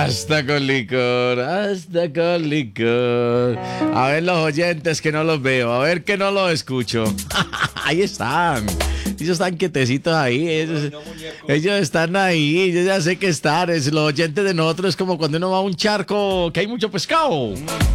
Hasta con licor, hasta con licor. A ver los oyentes que no los veo, a ver que no los escucho. Ahí están. Ellos están quietecitos ahí. Ellos están ahí. Yo ya sé que están. Los oyentes de nosotros es como cuando uno va a un charco que hay mucho pescado.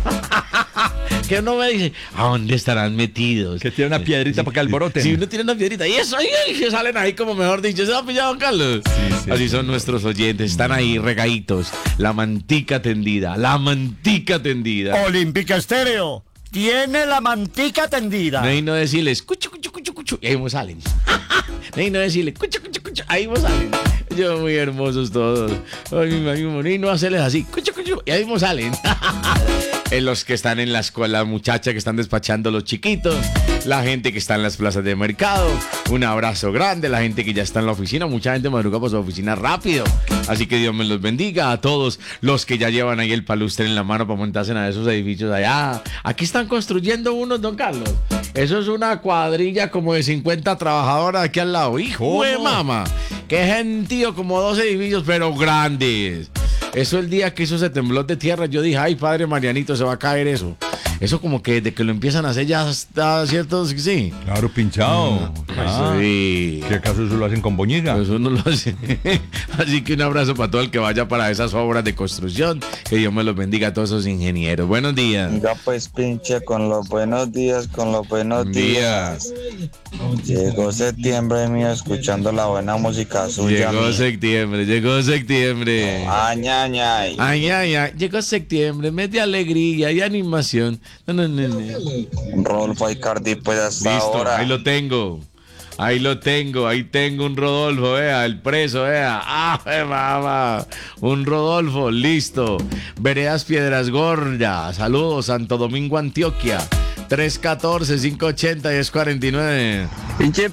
Que uno me dice, ¿a dónde estarán metidos? Que tiene una piedrita para que alboroten. Si uno tiene una piedrita y eso, y que salen ahí como mejor dicho. ¿Se va a pillar, don Carlos? Sí. Así son nuestros oyentes. Están ahí regaditos. La mantica tendida. La mantica tendida. Olímpica Estéreo tiene la mantica tendida. No hay no decirles, cuchu, cuchu, cuchu, cuchu. Y ahí mismo salen. No hay no decirles, cuchu, cuchu, cuchu. Ahí mismo salen. Yo, muy hermosos todos. Ay, mi no hacerles así, cuchu, cuchu. Y ahí mismo salen. En los que están en la escuela, la muchacha que están despachando los chiquitos, la gente que está en las plazas de mercado, un abrazo grande, la gente que ya está en la oficina, mucha gente madruga por su oficina rápido, así que Dios me los bendiga a todos los que ya llevan ahí el palustre en la mano para montarse a esos edificios allá. Aquí están construyendo unos, don Carlos. Eso es una cuadrilla como de 50 trabajadoras aquí al lado. ¡Hijo de mamá! ¡Qué gentío! Como 2 edificios, pero grandes. Eso el día que hizo ese temblor de tierra, yo dije, ay, padre Marianito, se va a caer eso. Eso como que desde que lo empiezan a hacer ya está cierto, sí. Claro, pinchado. Sí. ¿Qué acaso eso lo hacen con boñiga? Eso no lo hace. Así que un abrazo para todo el que vaya para esas obras de construcción. Que Dios me los bendiga a todos esos ingenieros. Buenos días. Ya pues, pinche, con los buenos días, con los buenos días. Llegó septiembre mío escuchando la buena música suya. Llegó septiembre. Ay, ay, ay. Ay, ay, ay. Llegó septiembre, mes de alegría y animación. No. Rodolfo Icardi, pues hasta Listo, ahora. ahí lo tengo. Ahí tengo un Rodolfo, vea, el preso, vea. Mamá! Un Rodolfo, listo. Veredas Piedras Gordas, saludos, Santo Domingo, Antioquia. 314-580-1049. Pinche.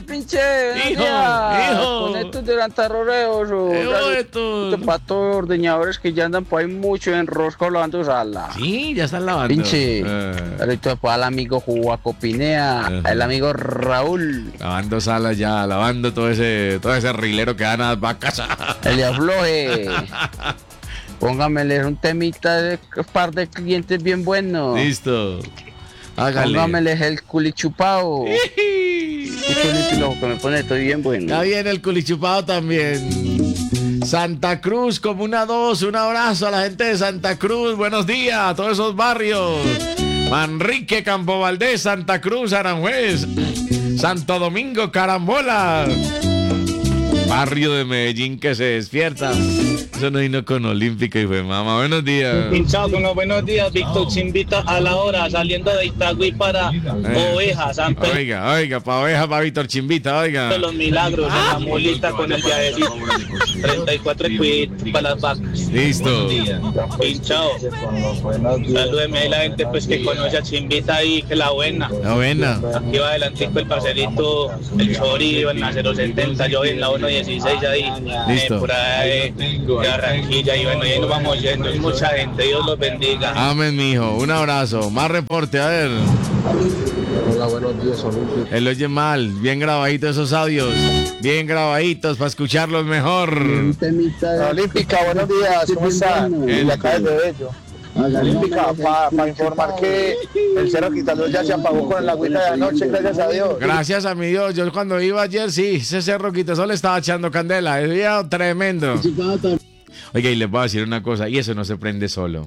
Hijo. Con estos delantaroreos estos patos ordeñadores que ya andan por ahí mucho en rosco lavando sala. Sí, ya están lavando. Pinche. Ahorita después al amigo Juaco Pinea, al amigo Raúl. Lavando sala ya, lavando todo ese rilero que dan a las vacas. El afloje. Póngameles un temita de un par de clientes bien buenos. Listo. Hágale. Póngameles el culichupao. Lo que me pone estoy bien bueno. Está bien el culichupado también. Santa Cruz, Comuna 2, un abrazo a la gente de Santa Cruz. Buenos días a todos esos barrios. Manrique, Campo Valdés, Santa Cruz, Aranjuez, Santo Domingo, Carambola. Barrio de Medellín que se despierta. Eso no vino con Olímpica y fue mamá. Buenos días. Pinchado con los buenos días. Víctor se invita a la hora saliendo de Itagüí para Oveja, San Pedro. Oiga, para Oveja, para Víctor Chimbita, oiga. De los milagros, en la mulita con el viajecito. 34 equips para las vacas. Listo. Pinchado. Salúdeme a la gente pues que conoce a Chimbita ahí, que la buena. La buena. Aquí va adelantico el parcerito, el Chorillo, el Nacero 70, yo en la 116 ahí. Listo. Por ahí de Barranquilla y bueno, y ahí nos vamos yendo. Hay mucha gente, Dios los bendiga. Amén, mijo. Un abrazo. Más reporte, a ver. Hola, buenos días, Olímpico. Él oye mal, bien grabaditos esos audios, bien grabaditos para escucharlos mejor. Olímpica, buenos días, ¿cómo están? Y acá desde Bello. Olímpica, para informar que el Cerro Quitaldós ya se apagó con el agüita de anoche, gracias a Dios. Gracias a mi Dios, yo cuando iba ayer, sí, ese Cerro Quitaldós le estaba echando candela, es día tremendo. Oiga, y les voy a decir una cosa, y eso no se prende solo.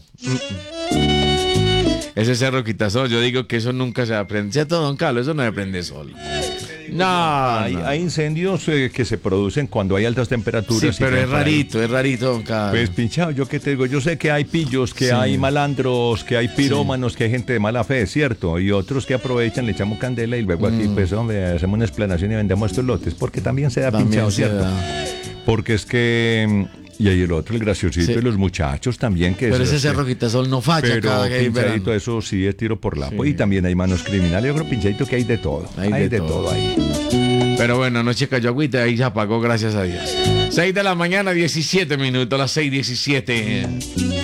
Ese Cerro Quitaldós, yo digo que eso nunca se aprende, ¿cierto, don Carlos? Eso no se prende solo. No, hay incendios que se producen cuando hay altas temperaturas. Sí, pero es rarito, don Carlos. Pues pinchado, yo qué te digo, yo sé que hay pillos, que hay malandros, que hay pirómanos, que hay gente de mala fe, ¿cierto? Y otros que aprovechan, le echamos candela y luego aquí, pues, hombre, hacemos una explanación y vendemos estos lotes, porque también se da pinchado, ¿cierto? Porque es que... Y ahí el otro, el graciosito, y los muchachos también. Pero ese Cerro Quitaldós no falla. Pero pinchadito, eso sí es tiro por la... Y también hay manos criminales. Yo creo, pinchadito, que hay de todo. Hay de todo ahí. Pero bueno, anoche cayó agüita y ahí se apagó, gracias a Dios. 6 de la mañana, 17 minutos, las 6:17.